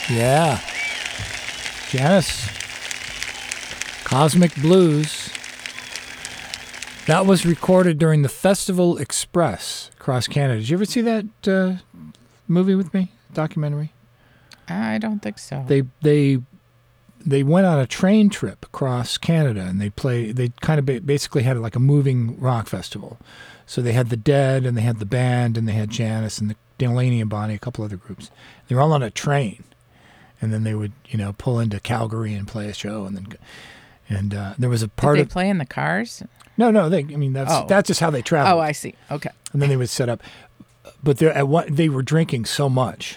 Yeah. Janice. Cosmic Blues. That was recorded during the Festival Express across Canada. Did you ever see that movie with me? Documentary? I don't think so. They went on a train trip across Canada, and they kind of basically had like a moving rock festival. So they had the Dead, and they had the band, and they had Janice and the Delaney and Bonnie, a couple other groups. They were all on a train, and then they would pull into Calgary and play a show, and there was a part Did they play in the cars? No. That's just how they traveled. Oh, I see. Okay. And then they would set up, but they were drinking so much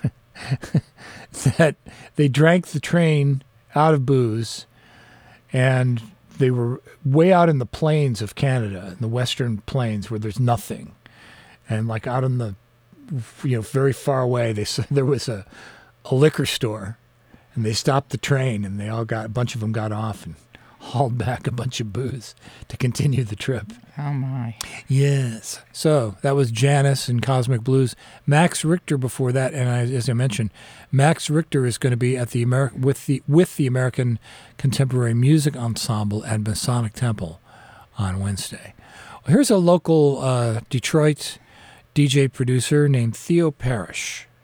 that they drank the train out of booze, and they were way out in the plains of Canada, in the western plains where there's nothing, and like out in the very far away, there was a liquor store, and they stopped the train, and a bunch of them got off and hauled back a bunch of booze to continue the trip. Oh, my. Yes. So that was Janice and Cosmic Blues. Max Richter before that, and as I mentioned, Max Richter is going to be at with the American Contemporary Music Ensemble at Masonic Temple on Wednesday. Here's a local Detroit DJ producer named Theo Parrish.